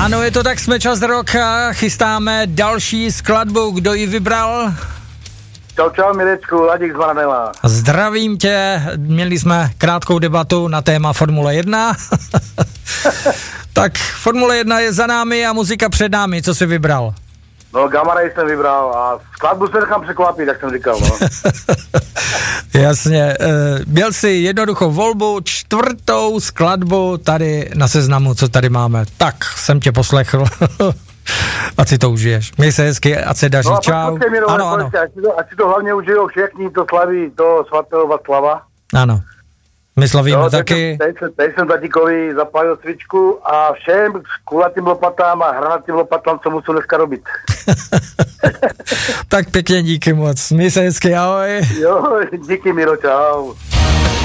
Ano, je to tak, jsme Čas Rock a chystáme další skladbu. Kdo ji vybral? Čau, Mirečku, Ladik z Maranela. Zdravím tě, měli jsme krátkou debatu na téma Formule 1. Tak, Formule 1 je za námi a muzika před námi, co jsi vybral? No, Gamma Ray jsem vybral a skladbu se nechám překvapit, jak jsem říkal, no. Jasně, měl jsi jednoduchou volbu, 4. skladbu tady na seznamu, co tady máme. Tak, jsem tě poslechl. Ať si to užiješ. Měj se hezky, ať se daří. No Čau. Ano. Ať si to hlavně užijou všichni, to slaví toho svatého Václava. Ano. My slavíme taky. Teď jsem tatíkovi zapálil svíčku a všem kulatým lopatám a hranatým lopatám, co musím dneska robit. Tak pěkně díky moc. Měj se hezky, ahoj. Jo, díky Miro, čau.